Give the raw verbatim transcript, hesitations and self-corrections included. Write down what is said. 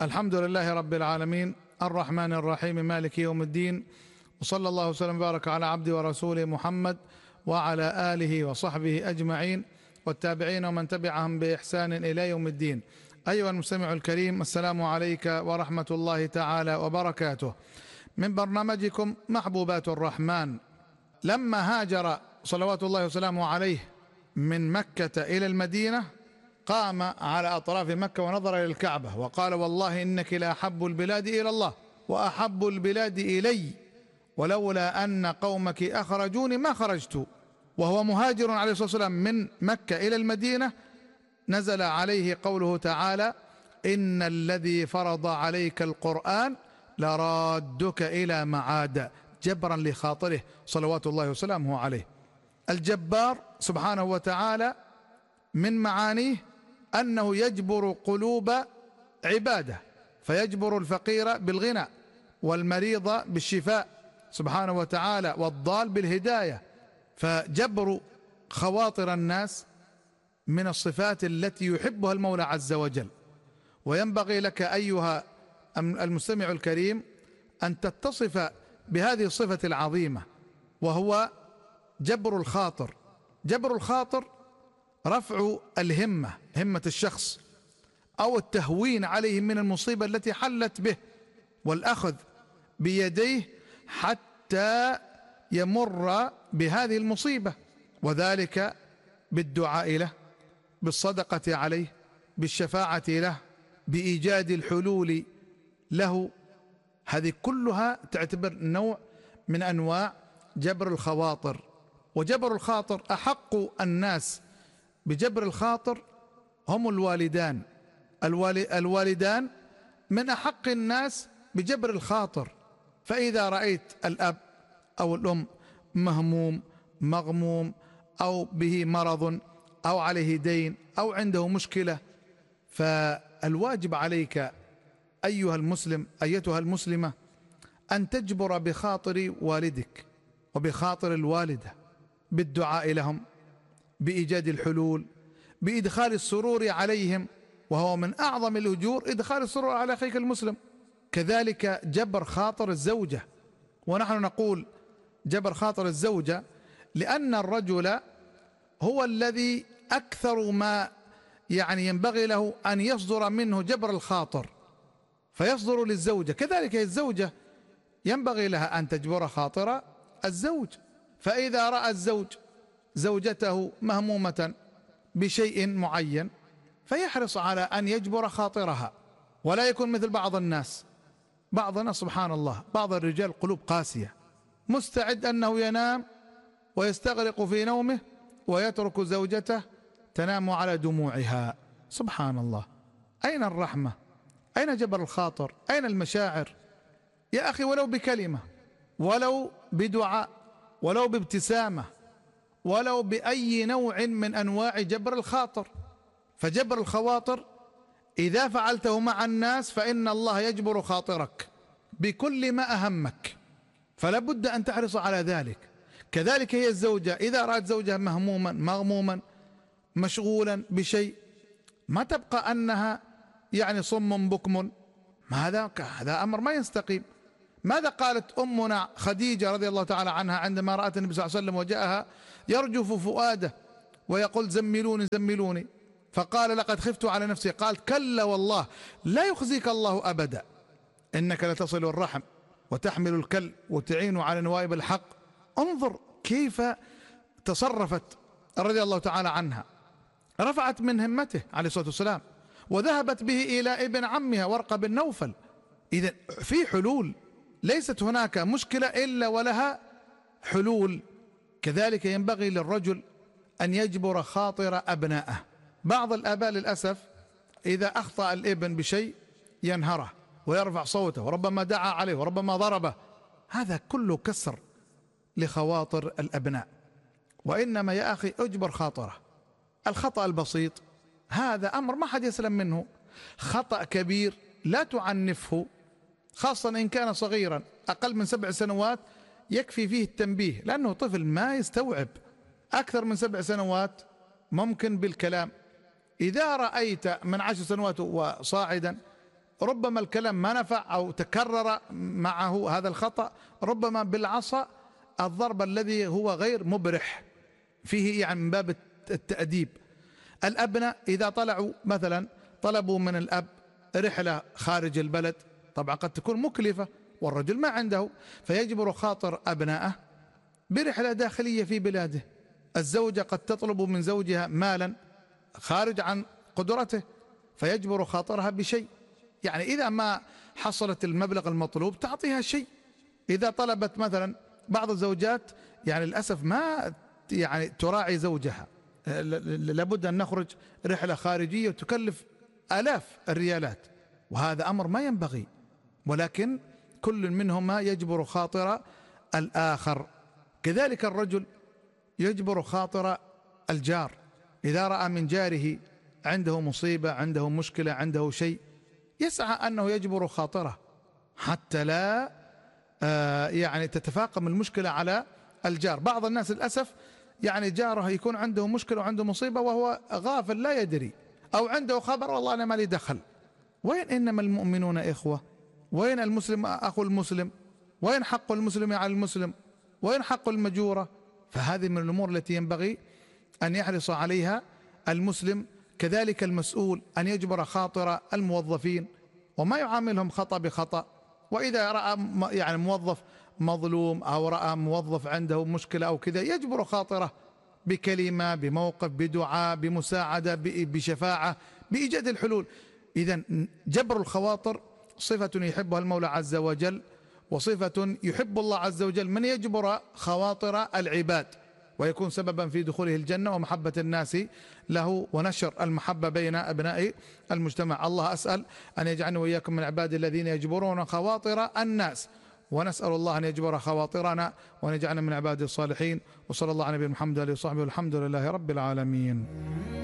الحمد لله رب العالمين الرحمن الرحيم مالك يوم الدين، وصلى الله وسلم وبارك على عبده ورسوله محمد وعلى آله وصحبه أجمعين والتابعين ومن تبعهم بإحسان إلى يوم الدين. أيها المستمع الكريم، السلام عليك ورحمة الله تعالى وبركاته، من برنامجكم محبوبات الرحمن. لما هاجر صلوات الله وسلامه عليه من مكة إلى المدينة قام على أطراف مكة ونظر إلى الكعبة وقال: والله إنك لأحب البلاد إلى الله وأحب البلاد إلي، ولولا أن قومك أخرجوني ما خرجت. وهو مهاجر عليه الصلاة والسلام من مكة إلى المدينة، نزل عليه قوله تعالى: إن الذي فرض عليك القرآن لرادك إلى معاد، جبرا لخاطره صلوات الله وسلامه عليه. الجبار سبحانه وتعالى من معانيه أنه يجبر قلوب عباده، فيجبر الفقير بالغنى والمريض بالشفاء سبحانه وتعالى والضال بالهداية. فجبر خواطر الناس من الصفات التي يحبها المولى عز وجل. وينبغي لك أيها المستمع الكريم أن تتصف بهذه الصفة العظيمة، وهو جبر الخاطر. جبر الخاطر رفع الهمة، همة الشخص، أو التهوين عليه من المصيبة التي حلت به، والأخذ بيديه حتى يمر بهذه المصيبة، وذلك بالدعاء له، بالصدقة عليه، بالشفاعة له، بإيجاد الحلول له. هذه كلها تعتبر نوع من أنواع جبر الخواطر. وجبر الخاطر أحق الناس بجبر الخاطر هم الوالدان. الوالدان من أحق الناس بجبر الخاطر. فإذا رأيت الأب أو الأم مهموم مغموم أو به مرض أو عليه دين أو عنده مشكلة، فالواجب عليك أيها المسلم أيتها المسلمة أن تجبر بخاطر والدك وبخاطر الوالدة بالدعاء لهم، بإيجاد الحلول، بإدخال السرور عليهم، وهو من أعظم الأجور إدخال السرور على أخيك المسلم. كذلك جبر خاطر الزوجة. ونحن نقول جبر خاطر الزوجة لأن الرجل هو الذي أكثر ما يعني ينبغي له أن يصدر منه جبر الخاطر، فيصدر للزوجة. كذلك الزوجة ينبغي لها أن تجبر خاطر الزوج. فإذا رأى الزوج زوجته مهمومة بشيء معين فيحرص على أن يجبر خاطرها، ولا يكون مثل بعض الناس. بعضنا سبحان الله، بعض الرجال قلوب قاسية، مستعد أنه ينام ويستغرق في نومه ويترك زوجته تنام على دموعها. سبحان الله، أين الرحمة؟ أين جبر الخاطر؟ أين المشاعر؟ يا أخي، ولو بكلمة، ولو بدعاء، ولو بابتسامة، ولو بأي نوع من أنواع جبر الخاطر. فجبر الخواطر إذا فعلته مع الناس فإن الله يجبر خاطرك بكل ما أهمك، فلا بد أن تحرص على ذلك. كذلك هي الزوجة إذا رأت زوجها مهموما مغموما مشغولا بشيء، ما تبقى أنها يعني صم بكم. هذا هذا أمر ما يستقيم. ماذا قالت أمنا خديجة رضي الله تعالى عنها عندما رأت النبي صلى الله عليه وسلم وجاءها يرجف فؤاده ويقول: زملوني زملوني، فقال: لقد خفت على نفسي. قالت: كلا والله لا يخزيك الله أبدا، إنك لتصل الرحم وتحمل الكل وتعين على نوائب الحق. انظر كيف تصرفت رضي الله تعالى عنها، رفعت من همته عليه الصلاة والسلام وذهبت به إلى ابن عمها ورقة بن نوفل. إذن في حلول، ليست هناك مشكلة إلا ولها حلول. كذلك ينبغي للرجل أن يجبر خاطر أبنائه. بعض الآباء للأسف إذا أخطأ الابن بشيء ينهره ويرفع صوته وربما دعا عليه وربما ضربه. هذا كله كسر لخواطر الأبناء. وإنما يا أخي أجبر خاطره. الخطأ البسيط هذا أمر ما حد يسلم منه. خطأ كبير لا تعنفه، خاصة إن كان صغيرا أقل من سبع سنوات يكفي فيه التنبيه، لأنه طفل ما يستوعب. أكثر من سبع سنوات ممكن بالكلام. إذا رأيت من عشر سنوات وصاعدا ربما الكلام ما نفع أو تكرر معه هذا الخطأ، ربما بالعصا الضرب الذي هو غير مبرح فيه يعني من باب التأديب. الأبناء إذا طلعوا مثلا طلبوا من الأب رحلة خارج البلد، طبعا قد تكون مكلفة والرجل ما عنده، فيجبر خاطر أبنائه برحلة داخلية في بلاده. الزوجة قد تطلب من زوجها مالا خارج عن قدرته فيجبر خاطرها بشيء، يعني إذا ما حصلت المبلغ المطلوب تعطيها شيء. إذا طلبت مثلا بعض الزوجات يعني للأسف ما يعني تراعي زوجها، لابد أن نخرج رحلة خارجية وتكلف آلاف الريالات، وهذا أمر ما ينبغي، ولكن كل منهما يجبر خاطر الآخر. كذلك الرجل يجبر خاطر الجار، إذا رأى من جاره عنده مصيبة، عنده مشكلة، عنده شيء، يسعى أنه يجبر خاطره حتى لا آه يعني تتفاقم المشكلة على الجار. بعض الناس للأسف يعني جاره يكون عنده مشكلة وعنده مصيبة وهو غافل لا يدري، أو عنده خبر والله أنا ما لي دخل. وين إنما المؤمنون إخوة؟ وين المسلم أخو المسلم؟ وين حق المسلم على المسلم؟ وين حق المجورة؟ فهذه من الأمور التي ينبغي أن يحرص عليها المسلم. كذلك المسؤول أن يجبر خاطر الموظفين وما يعاملهم خطأ بخطأ. وإذا رأى يعني موظف مظلوم أو رأى موظف عنده مشكلة أو كذا يجبر خاطره بكلمة، بموقف، بدعاء، بمساعدة، بشفاعة، بإيجاد الحلول. إذن جبر الخواطر صفة يحبها المولى عز وجل، وصفة يحب الله عز وجل من يجبر خواطر العباد ويكون سببا في دخوله الجنة ومحبة الناس له ونشر المحبة بين أبناء المجتمع. الله أسأل أن يجعلنا وإياكم من عباد الذين يجبرون خواطر الناس، ونسأل الله أن يجبر خواطرنا وأن يجعلنا من عباده الصالحين. وصلى الله على نبينا محمد وآله وصحبه والحمد لله رب العالمين.